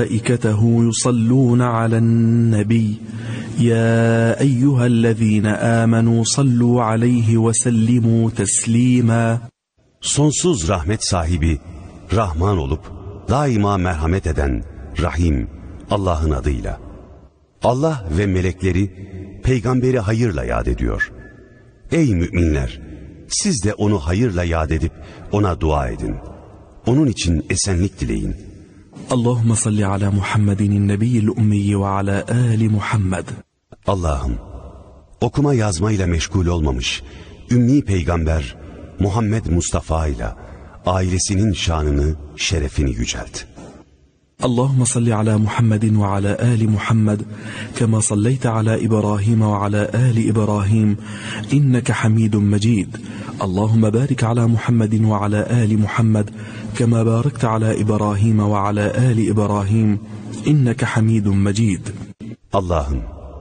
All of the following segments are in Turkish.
وملائكته يصلون على النبي يا أيها الذين آمنوا صلوا عليه وسلموا تسليما. Sonsuz rahmet sahibi, Rahman olup daima merhamet eden Rahim Allah'ın adıyla. Allah ve melekleri peygamberi hayırla yad ediyor. Ey müminler! Siz de onu hayırla yad edip ona dua edin. Onun için esenlik dileyin. Allahümme salli ala Muhammedin nebiyyil ummiyi ve ala ali Muhammed. Allah'ım, okuma yazmayla meşgul olmamış ümmi peygamber Muhammed Mustafa ile ailesinin şanını, şerefini yücelt. Allahümme salli ala Muhammedin ve ala ali Muhammed kema salleyte ala İbrahim ve ala ali İbrahim inneke hamidun mecid. Allahümme barik ala Muhammedin ve ala ali Muhammed kema barakte ala İbrahim ve ala ali İbrahim inneke hamidun mecid. Allah'ım,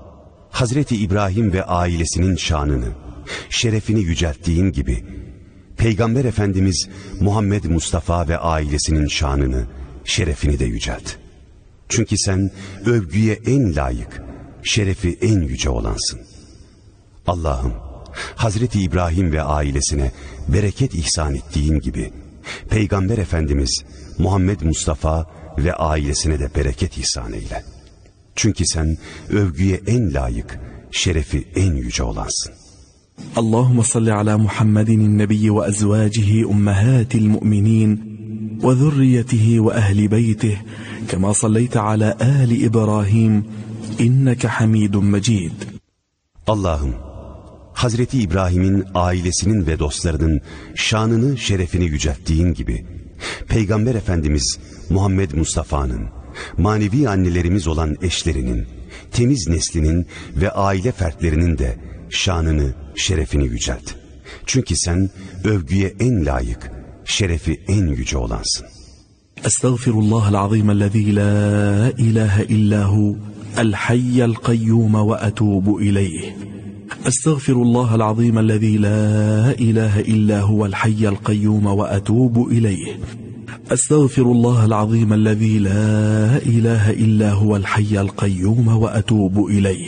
Hazreti İbrahim ve ailesinin şanını, şerefini yücelttiğin gibi Peygamber Efendimiz Muhammed Mustafa ve ailesinin şanını, şerefini de yücelt. Çünkü sen övgüye en layık, şerefi en yüce olansın. Allah'ım, Hazreti İbrahim ve ailesine bereket ihsan ettiğin gibi Peygamber Efendimiz Muhammed Mustafa ve ailesine de bereket ihsan eyle. Çünkü sen övgüye en layık, şerefi en yüce olansın. Allahümme salli ala Muhammedin nebiyyi ve ezvacihi ummahatil mu'minin ve zürriyetihi ve ehli beytih kema salleyte ala ali İbrahim inneke hamidun mecid. Allah'ım, Hazreti İbrahim'in ailesinin ve dostlarının şanını, şerefini yücelttiğin gibi Peygamber Efendimiz Muhammed Mustafa'nın, manevi annelerimiz olan eşlerinin, temiz neslinin ve aile fertlerinin de şanını, şerefini yücelt. Çünkü sen övgüye en layık, şerefi en yüce olansın. Estağfirullahal azimellezî la ilahe illahu el hayyel kayyum ve etûbu ileyh. Estağfirullahal azimellezî la ilahe illahu el hayyel kayyum ve etûbu ileyh. Estağfirullahal azimellezî la ilahe illahu el hayyel kayyum ve etûbu ileyh.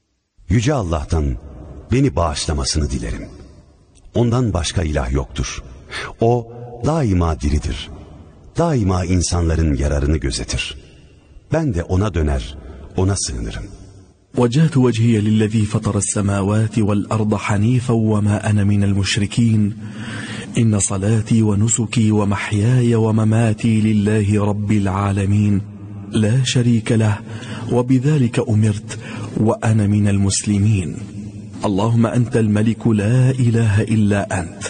Yüce Allah'tan beni bağışlamasını dilerim. Ondan başka ilah yoktur. O daima diridir. Daima insanların yararını gözetir. Ben de ona döner, ona sığınırım. وجهت وجهي للذي فطر السماوات والأرض حنيفا وما أنا من المشركين إن صلاتي ونسكي ومحياي ومماتي لله رب العالمين لا شريك له وبذلك أمرت وأنا من المسلمين. اللهم أنت الملك لا إله إلا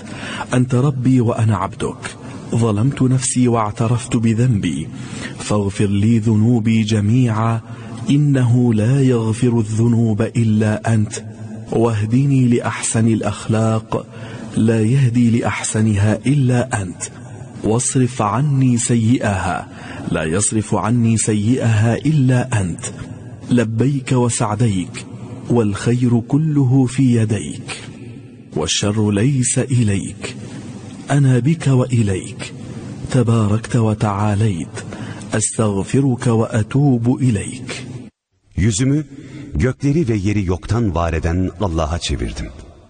أنت ربي وأنا عبدك ظلمت نفسي واعترفت بذنبي فاغفر لي ذنوبي جميعا إنه لا يغفر الذنوب إلا أنت واهدني لأحسن الأخلاق لا يهدي لأحسنها إلا أنت واصرف عني سيئها لا يصرف عني سيئها إلا أنت لبيك وسعديك والخير كله في يديك والشر ليس إليك أنا بك وإليك تباركت وتعاليت أستغفرك وأتوب إليك. Yüzümü gökleri ve yeri yoktan var eden Allah'a çevirdim.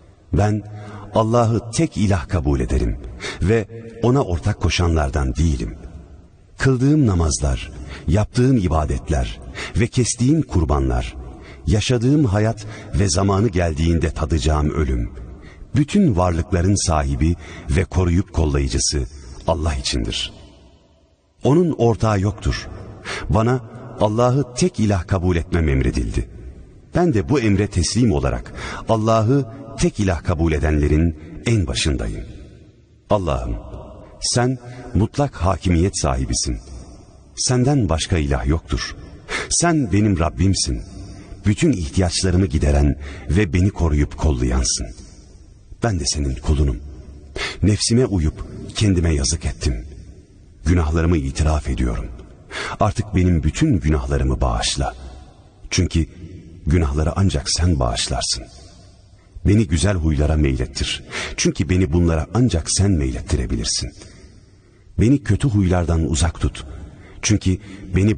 Ben Allah'ı tek ilah kabul ederim ve ona ortak koşanlardan değilim. Kıldığım namazlar, yaptığım ibadetler ve kestiğim kurbanlar, yaşadığım hayat ve zamanı geldiğinde tadacağım ölüm, bütün varlıkların sahibi ve koruyup kollayıcısı Allah içindir. Onun ortağı yoktur. Bana Allah'ı tek ilah kabul etmem emredildi. Ben de bu emre teslim olarak Allah'ı tek ilah kabul edenlerin en başındayım. Allah'ım, sen mutlak hakimiyet sahibisin. Senden başka ilah yoktur. Sen benim Rabbimsin. Bütün ihtiyaçlarımı gideren ve beni koruyup kollayansın. Ben de senin kulunum. Nefsime uyup kendime yazık ettim. Günahlarımı itiraf ediyorum. Artık benim bütün günahlarımı bağışla. Çünkü günahları ancak sen bağışlarsın. Beni güzel huylara meylettir. Çünkü beni bunlara ancak sen meylettirebilirsin. Beni kötü huylardan uzak tut. Çünkü beni